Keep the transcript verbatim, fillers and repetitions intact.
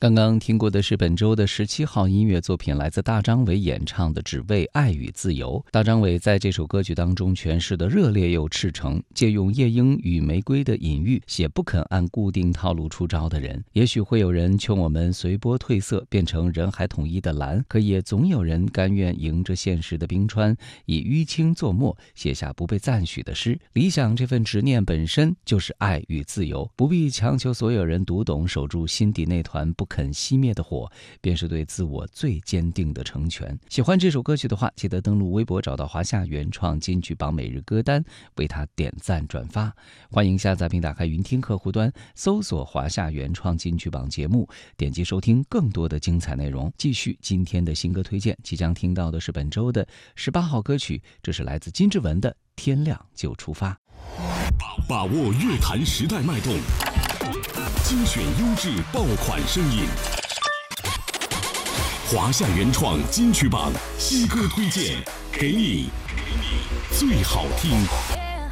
刚刚听过的是本周的十七号音乐作品，来自大张伟演唱的《只为爱与自由》。大张伟在这首歌曲当中诠释的热烈又赤诚，借用夜莺与玫瑰的隐喻，写不肯按固定套路出招的人。也许会有人劝我们随波褪色，变成人海统一的蓝，可也总有人甘愿迎着现实的冰川，以淤青作墨，写下不被赞许的诗。理想这份执念本身就是爱与自由，不必强求所有人读懂，守住心底那团不肯熄灭的火，便是对自我最坚定的成全。喜欢这首歌曲的话，记得登录微博找到华夏原创金曲榜每日歌单，为它点赞转发。欢迎下载并打开云听客户端，搜索华夏原创金曲榜节目，点击收听更多的精彩内容。继续今天的新歌推荐，即将听到的是本周的十八号歌曲，这是来自金志文的《天亮就出发》。 把握乐坛时代脉动，精选优质爆款声音，华夏原创金曲榜新歌推荐，给你最好听。